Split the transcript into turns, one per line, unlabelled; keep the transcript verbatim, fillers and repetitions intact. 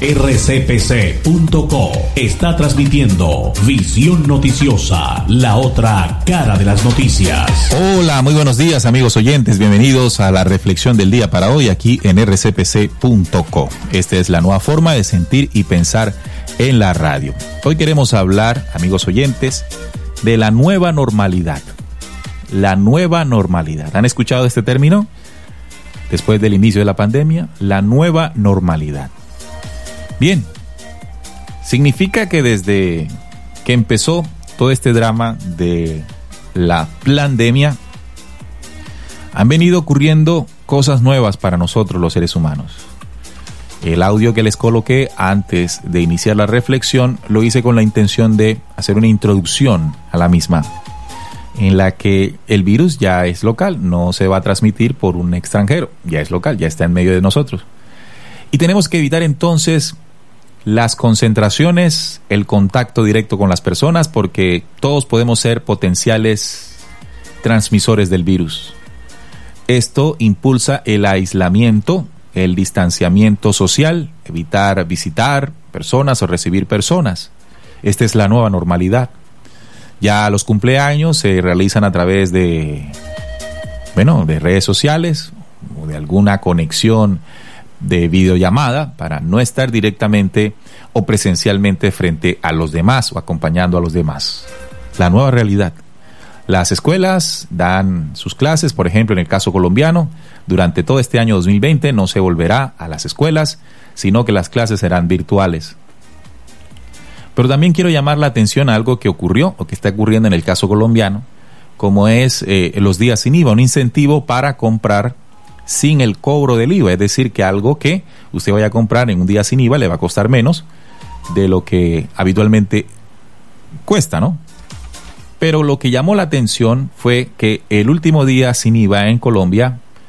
R C P C punto co está transmitiendo Visión Noticiosa, la otra cara de las noticias.
Hola, muy buenos días amigos oyentes, bienvenidos a la reflexión del día para hoy aquí en R C P C punto co. Esta es la nueva forma de sentir y pensar en la radio. Hoy queremos hablar, amigos oyentes, de la nueva normalidad. La nueva normalidad. ¿Han escuchado este término? Después del inicio de la pandemia, la nueva normalidad. Bien, significa que desde que empezó todo este drama de la pandemia, han venido ocurriendo cosas nuevas para nosotros los seres humanos. El audio que les coloqué antes de iniciar la reflexión lo hice con la intención de hacer una introducción a la misma, en la que el virus ya es local, no se va a transmitir por un extranjero, ya es local, ya está en medio de nosotros. Y tenemos que evitar entonces las concentraciones, el contacto directo con las personas, porque todos podemos ser potenciales transmisores del virus. Esto impulsa el aislamiento, el distanciamiento social, evitar visitar personas o recibir personas. Esta es la nueva normalidad. Ya los cumpleaños se realizan a través de, bueno, de redes sociales o de alguna conexión de videollamada para no estar directamente o presencialmente frente a los demás o acompañando a los demás. La nueva realidad. Las escuelas dan sus clases, por ejemplo, en el caso colombiano, durante todo este año dos mil veinte no se volverá a las escuelas, sino que las clases serán virtuales. Pero también quiero llamar la atención a algo que ocurrió o que está ocurriendo en el caso colombiano, como es eh, los días sin I V A, un incentivo para comprar sin el cobro del I V A, es decir, que algo que usted vaya a comprar en un día sin I V A le va a costar menos de lo que habitualmente cuesta, ¿no? Pero lo que llamó la atención fue que el último día sin I V A en Colombia